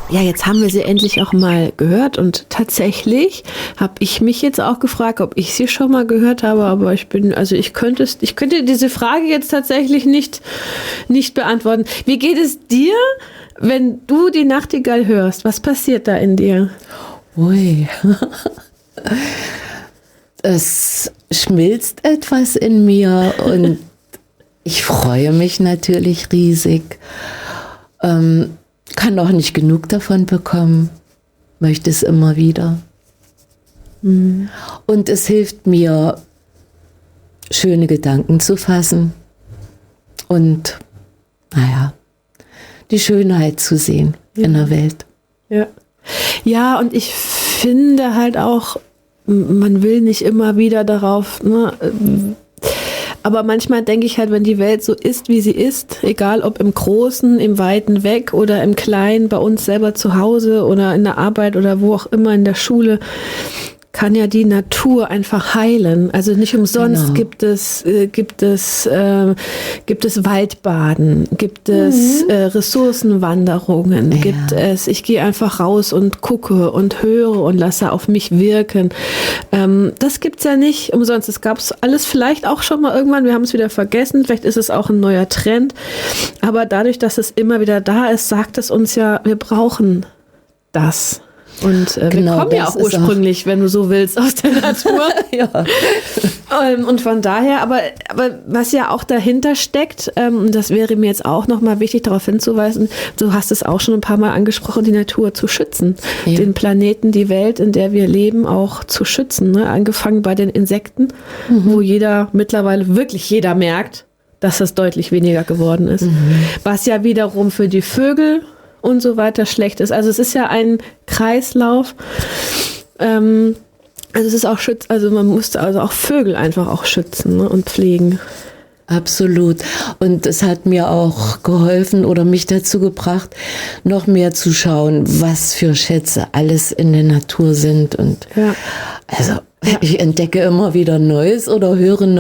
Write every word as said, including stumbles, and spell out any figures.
Ja, jetzt haben wir sie endlich auch mal gehört und tatsächlich habe ich mich jetzt auch gefragt, ob ich sie schon mal gehört habe, aber ich bin, also ich könnte es, ich könnte diese Frage jetzt tatsächlich nicht, nicht beantworten. Wie geht es dir, wenn du die Nachtigall hörst? Was passiert da in dir? Ui. Es schmilzt etwas in mir und ich freue mich natürlich riesig. Ähm, kann auch nicht genug davon bekommen, möchte es immer wieder. Mhm. Und es hilft mir, schöne Gedanken zu fassen und, naja, die Schönheit zu sehen ja. in der Welt. Ja. Ja, und ich finde halt auch, man will nicht immer wieder darauf, ne, aber manchmal denke ich halt, wenn die Welt so ist, wie sie ist, egal ob im Großen, im Weiten weg oder im Kleinen, bei uns selber zu Hause oder in der Arbeit oder wo auch immer in der Schule, kann ja die Natur einfach heilen. Also nicht umsonst genau. gibt es äh, gibt es äh, gibt es Waldbaden, gibt es mhm. äh, Ressourcenwanderungen, ja. gibt es. Ich gehe einfach raus und gucke und höre und lasse auf mich wirken. Ähm, das gibt's ja nicht umsonst. Es gab's alles vielleicht auch schon mal irgendwann. Wir haben es wieder vergessen. Vielleicht ist es auch ein neuer Trend. Aber dadurch, dass es immer wieder da ist, sagt es uns ja, wir brauchen das. Und äh, genau, wir kommen ja auch ursprünglich, auch wenn du so willst, aus der Natur. ja. ähm, und von daher, aber, aber was ja auch dahinter steckt, ähm, das wäre mir jetzt auch nochmal wichtig, darauf hinzuweisen, du hast es auch schon ein paar Mal angesprochen, die Natur zu schützen. Ja. Den Planeten, die Welt, in der wir leben, auch zu schützen. Ne? Angefangen bei den Insekten, mhm. wo jeder, mittlerweile wirklich jeder merkt, dass das deutlich weniger geworden ist. Mhm. Was ja wiederum für die Vögel und so weiter schlecht ist. Also es ist ja ein Kreislauf. Ähm, also es ist auch schütz, also man musste also auch Vögel einfach auch schützen, ne, und pflegen. Absolut. Und es hat mir auch geholfen oder mich dazu gebracht, noch mehr zu schauen, was für Schätze alles in der Natur sind. Und ja. also ja. ich entdecke immer wieder Neues oder höre